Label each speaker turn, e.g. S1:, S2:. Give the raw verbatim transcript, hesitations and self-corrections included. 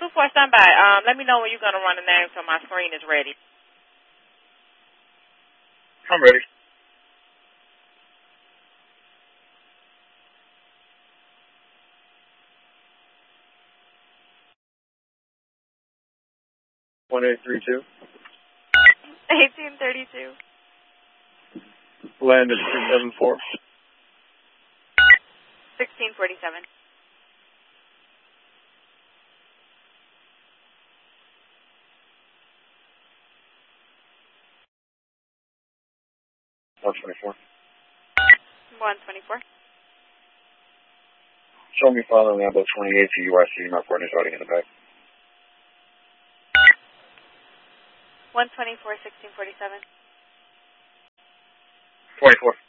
S1: two four, stand by. Um, let me know when you're going to run the name so my screen is ready.
S2: I'm ready. One eight three two.
S3: Eighteen thirty two.
S2: Land is two seven four.
S3: Sixteen forty seven.
S2: One twenty four.
S3: One twenty four.
S2: Show me following Lambo twenty eight to U R C. My partner's riding in the back.
S3: One twenty four. Sixteen forty seven.
S2: Twenty four.